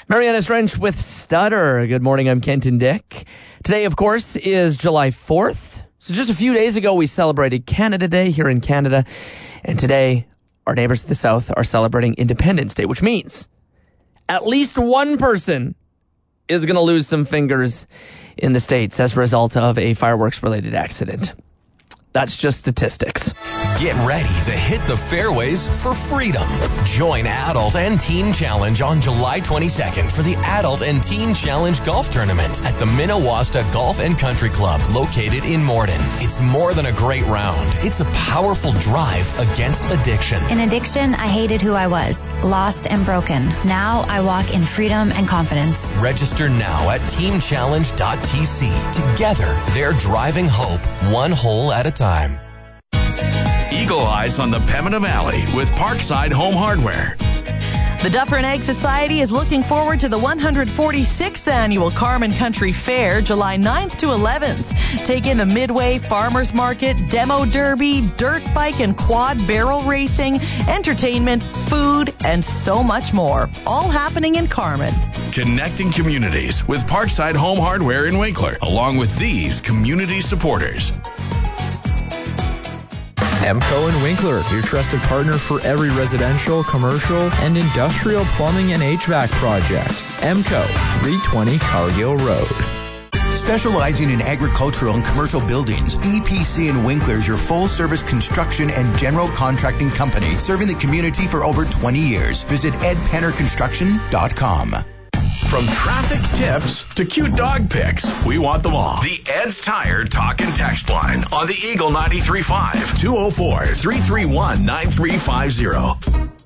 Mariana Strench with Stutter. Good morning, I'm Kenton Dick. Today, of course, is July 4th. So just a few days ago, we celebrated Canada Day here in Canada. And today, our neighbors to the south are celebrating Independence Day, which means at least one person is going to lose some fingers in the States as a result of a fireworks-related accident. That's just statistics. Get ready to hit the fairways for freedom. Join Adult and Teen Challenge on July 22nd for the Adult and Teen Challenge Golf Tournament at the Minnewasta Golf and Country Club located in Morden. It's more than a great round. It's a powerful drive against addiction. In addiction, I hated who I was, lost and broken. Now I walk in freedom and confidence. Register now at teamchallenge.tc. Together, they're driving hope one hole at a time. Eagle Eyes on the Pembina Valley with Parkside Home Hardware. The Dufferin Egg Society is looking forward to the 146th Annual Carman Country Fair, July 9th to 11th. Take in the Midway Farmers Market, Demo Derby, dirt bike and quad barrel racing, entertainment, food, and so much more. All happening in Carman. Connecting communities with Parkside Home Hardware in Winkler, along with these community supporters. Emco and Winkler, your trusted partner for every residential, commercial, and industrial plumbing and HVAC project. Emco, 320 Cargill Road. Specializing in agricultural and commercial buildings, EPC and Winkler is your full-service construction and general contracting company, serving the community for over 20 years. Visit edpennerconstruction.com. From traffic tips to cute dog pics, we want them all. The Ed's Tire Talk and Text line on the Eagle 93.5, 204-331-9350.